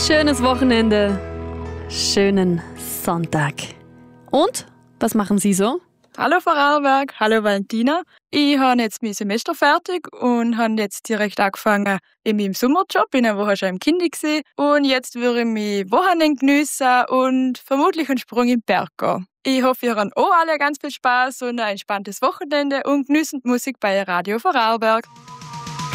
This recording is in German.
Schönes Wochenende, schönen Sonntag. Und, was machen Sie so? Hallo Vorarlberg, hallo Valentina. Ich habe jetzt mein Semester fertig und habe jetzt direkt angefangen in meinem Sommerjob. Bin eine Woche schon im Kindy gewesen. Und jetzt würde ich mein Wochenende geniessen und vermutlich einen Sprung im Berg gehen. Ich hoffe, ihr habt auch alle ganz viel Spaß und ein entspanntes Wochenende und geniessen die Musik bei Radio Vorarlberg.